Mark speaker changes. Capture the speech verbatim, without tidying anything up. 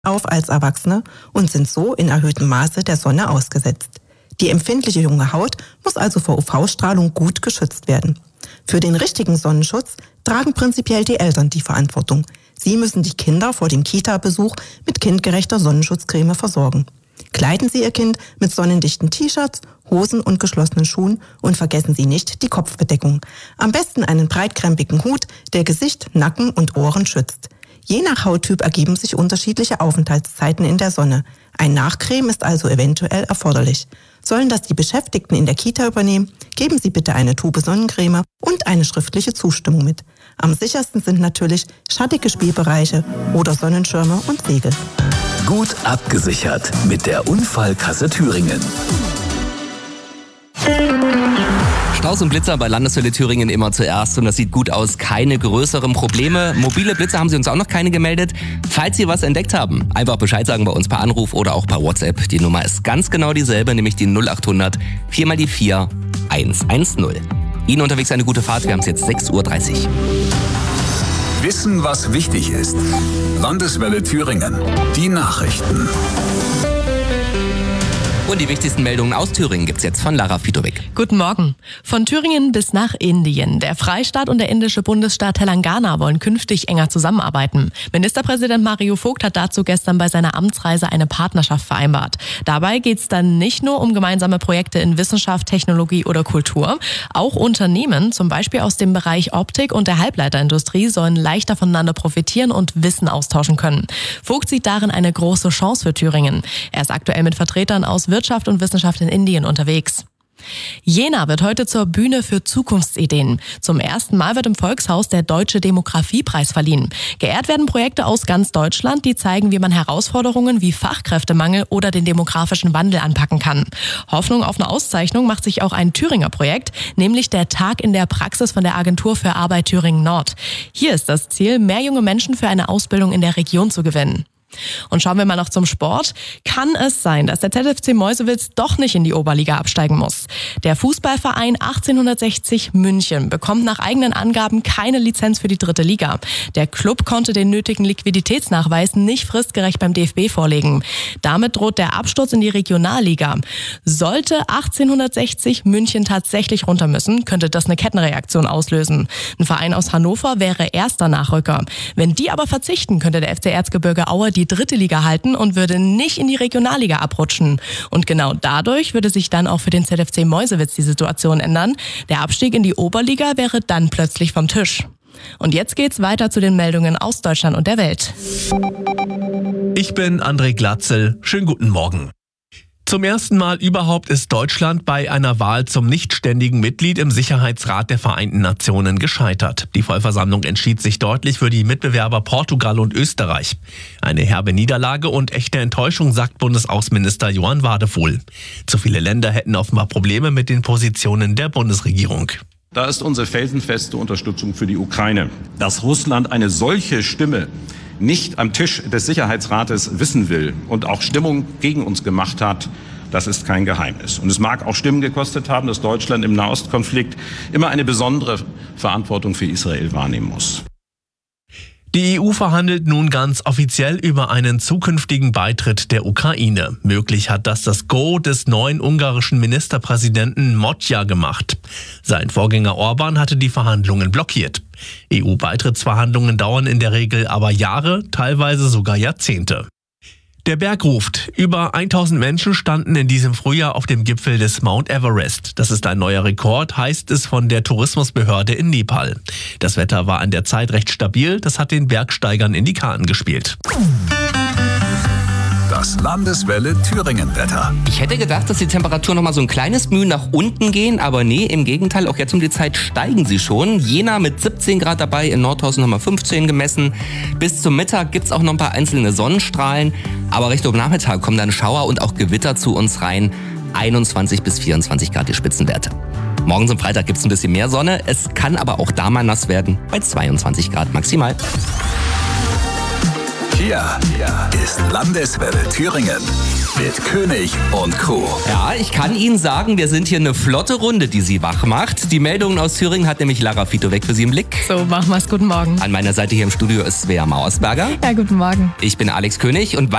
Speaker 1: auf als Erwachsene und sind so in erhöhtem Maße der Sonne ausgesetzt. Die empfindliche junge Haut muss also vor U V-Strahlung gut geschützt werden. Für den richtigen Sonnenschutz tragen prinzipiell die Eltern die Verantwortung. Sie müssen die Kinder vor dem Kita-Besuch mit kindgerechter Sonnenschutzcreme versorgen. Kleiden Sie Ihr Kind mit sonnendichten T-Shirts, Hosen und geschlossenen Schuhen und vergessen Sie nicht die Kopfbedeckung. Am besten einen breitkrempigen Hut, der Gesicht, Nacken und Ohren schützt. Je nach Hauttyp ergeben sich unterschiedliche Aufenthaltszeiten in der Sonne. Ein Nachcreme ist also eventuell erforderlich. Sollen das die Beschäftigten in der Kita übernehmen, geben Sie bitte eine Tube Sonnencreme und eine schriftliche Zustimmung mit. Am sichersten sind natürlich schattige Spielbereiche oder Sonnenschirme und Segel.
Speaker 2: Gut abgesichert mit der Unfallkasse Thüringen.
Speaker 3: Staus und Blitzer bei Landeswelle Thüringen immer zuerst und das sieht gut aus. Keine größeren Probleme. Mobile Blitzer haben sie uns auch noch keine gemeldet. Falls Sie was entdeckt haben, einfach Bescheid sagen bei uns per Anruf oder auch per WhatsApp. Die Nummer ist ganz genau dieselbe, nämlich die null achthundert vier mal die vier eins eins null. Ihnen unterwegs eine gute Fahrt. Wir haben es jetzt sechs Uhr dreißig.
Speaker 2: Wissen, was wichtig ist. Landeswelle Thüringen. Die Nachrichten.
Speaker 3: Und die wichtigsten Meldungen aus Thüringen gibt's jetzt von Lara Fitovic.
Speaker 4: Guten Morgen. Von Thüringen bis nach Indien. Der Freistaat und der indische Bundesstaat Telangana wollen künftig enger zusammenarbeiten. Ministerpräsident Mario Vogt hat dazu gestern bei seiner Amtsreise eine Partnerschaft vereinbart. Dabei geht's dann nicht nur um gemeinsame Projekte in Wissenschaft, Technologie oder Kultur. Auch Unternehmen, zum Beispiel aus dem Bereich Optik und der Halbleiterindustrie, sollen leichter voneinander profitieren und Wissen austauschen können. Vogt sieht darin eine große Chance für Thüringen. Er ist aktuell mit Vertretern aus Wirtschaft und Wissenschaft in Indien unterwegs. Jena wird heute zur Bühne für Zukunftsideen. Zum ersten Mal wird im Volkshaus der Deutsche Demografiepreis verliehen. Geehrt werden Projekte aus ganz Deutschland, die zeigen, wie man Herausforderungen wie Fachkräftemangel oder den demografischen Wandel anpacken kann. Hoffnung auf eine Auszeichnung macht sich auch ein Thüringer Projekt, nämlich der Tag in der Praxis von der Agentur für Arbeit Thüringen Nord. Hier ist das Ziel, mehr junge Menschen für eine Ausbildung in der Region zu gewinnen. Und schauen wir mal noch zum Sport. Kann es sein, dass der Z F C Meuselwitz doch nicht in die Oberliga absteigen muss? Der Fußballverein achtzehnhundertsechzig München bekommt nach eigenen Angaben keine Lizenz für die dritte Liga. Der Club konnte den nötigen Liquiditätsnachweis nicht fristgerecht beim D F B vorlegen. Damit droht der Absturz in die Regionalliga. Sollte achtzehnhundertsechzig München tatsächlich runter müssen, könnte das eine Kettenreaktion auslösen. Ein Verein aus Hannover wäre erster Nachrücker. Wenn die aber verzichten, könnte der F C Erzgebirge Aue die dritte Liga halten und würde nicht in die Regionalliga abrutschen. Und genau dadurch würde sich dann auch für den Z F C Meuselwitz die Situation ändern. Der Abstieg in die Oberliga wäre dann plötzlich vom Tisch. Und jetzt geht's weiter zu den Meldungen aus Deutschland und der Welt.
Speaker 5: Ich bin André Glatzel. Schönen guten Morgen. Zum ersten Mal überhaupt ist Deutschland bei einer Wahl zum nichtständigen Mitglied im Sicherheitsrat der Vereinten Nationen gescheitert. Die Vollversammlung entschied sich deutlich für die Mitbewerber Portugal und Österreich. Eine herbe Niederlage und echte Enttäuschung, sagt Bundesaußenminister Johann Wadefuhl. Zu viele Länder hätten offenbar Probleme mit den Positionen der Bundesregierung.
Speaker 6: Da ist unsere felsenfeste Unterstützung für die Ukraine. Dass Russland eine solche Stimme nicht am Tisch des Sicherheitsrates wissen will und auch Stimmung gegen uns gemacht hat, das ist kein Geheimnis. Und es mag auch Stimmen gekostet haben, dass Deutschland im Nahostkonflikt immer eine besondere Verantwortung für Israel wahrnehmen muss.
Speaker 5: Die E U verhandelt nun ganz offiziell über einen zukünftigen Beitritt der Ukraine. Möglich hat das das Go des neuen ungarischen Ministerpräsidenten Motja gemacht. Sein Vorgänger Orban hatte die Verhandlungen blockiert. E U-Beitrittsverhandlungen dauern in der Regel aber Jahre, teilweise sogar Jahrzehnte. Der Berg ruft. Über tausend Menschen standen in diesem Frühjahr auf dem Gipfel des Mount Everest. Das ist ein neuer Rekord, heißt es von der Tourismusbehörde in Nepal. Das Wetter war an der Zeit recht stabil, das hat den Bergsteigern in die Karten gespielt.
Speaker 2: Das Landeswelle Thüringen-Wetter.
Speaker 3: Ich hätte gedacht, dass die Temperaturen noch mal so ein kleines Mühe nach unten gehen, aber nee, im Gegenteil, auch jetzt um die Zeit steigen sie schon. Jena mit siebzehn Grad dabei, in Nordhausen haben wir fünfzehn gemessen. Bis zum Mittag gibt's auch noch ein paar einzelne Sonnenstrahlen, aber Richtung Nachmittag kommen dann Schauer und auch Gewitter zu uns rein. einundzwanzig bis vierundzwanzig Grad die Spitzenwerte. Morgen zum Freitag gibt's ein bisschen mehr Sonne, es kann aber auch da mal nass werden, bei zweiundzwanzig Grad maximal.
Speaker 2: Hier ist Landeswelle Thüringen. mit König und Crew.
Speaker 3: Ja, ich kann Ihnen sagen, wir sind hier eine flotte Runde, die Sie wach macht. Die Meldungen aus Thüringen hat nämlich Lara Fitowek für Sie im Blick.
Speaker 4: So, machen wir's. Guten Morgen.
Speaker 3: An meiner Seite hier im Studio ist Svea Mauersberger.
Speaker 7: Ja, guten Morgen.
Speaker 3: Ich bin Alex König und